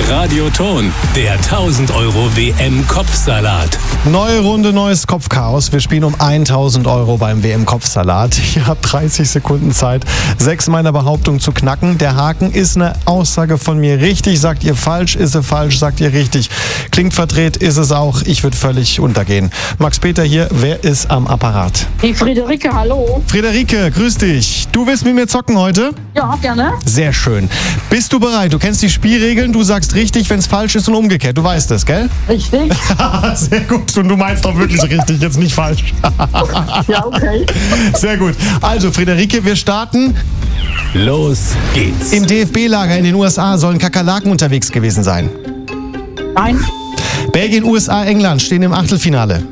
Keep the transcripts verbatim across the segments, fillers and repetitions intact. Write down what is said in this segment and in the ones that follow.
Radioton, der tausend Euro W M-Kopfsalat. Neue Runde, neues Kopfchaos. Wir spielen um tausend Euro beim W M-Kopfsalat. Ihr habt dreißig Sekunden Zeit, sechs meiner Behauptungen zu knacken. Der Haken ist eine Aussage von mir richtig. Sagt ihr falsch, ist sie falsch, sagt ihr richtig. Klingt verdreht, ist es auch. Ich würde völlig untergehen. Max Peter hier, wer ist am Apparat? Die Friederike, hallo. Friederike, grüß dich. Du willst mit mir zocken heute? Ja, gerne. Sehr schön. Bist du bereit? Du kennst die Spielregeln, du sagst richtig, wenn es falsch ist und umgekehrt. Du weißt es, gell? Richtig. Sehr gut. Und du meinst doch wirklich richtig, jetzt nicht falsch. Ja, okay. Sehr gut. Also, Friederike, wir starten. Los geht's. Im D F B-Lager in den U S A sollen Kakerlaken unterwegs gewesen sein. Nein. Belgien, U S A, England stehen im Achtelfinale.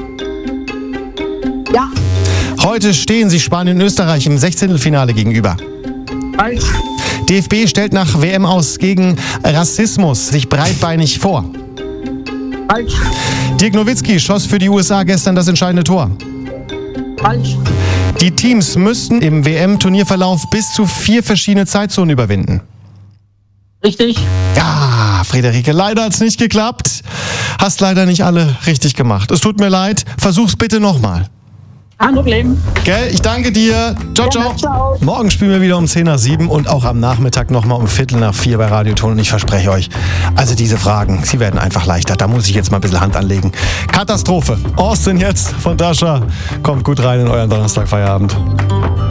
Ja. Heute stehen sich Spanien und Österreich im Sechzehntelfinale gegenüber. Falsch. D F B stellt nach W M aus gegen Rassismus sich breitbeinig vor. Falsch. Dirk Nowitzki schoss für die U S A gestern das entscheidende Tor. Falsch. Die Teams müssten im W M-Turnierverlauf bis zu vier verschiedene Zeitzonen überwinden. Richtig. Ja, Friederike, leider hat's nicht geklappt. Hast leider nicht alle richtig gemacht. Es tut mir leid. Versuch's bitte nochmal. Kein Problem. Gell, ich danke dir. Ciao, ciao. Ja, ciao. Morgen spielen wir wieder um zehn nach sieben und auch am Nachmittag nochmal um Viertel nach vier bei Radioton. Und ich verspreche euch, also diese Fragen, sie werden einfach leichter. Da muss ich jetzt mal ein bisschen Hand anlegen. Katastrophe. Austin jetzt von Dasha. Kommt gut rein in euren Donnerstagfeierabend.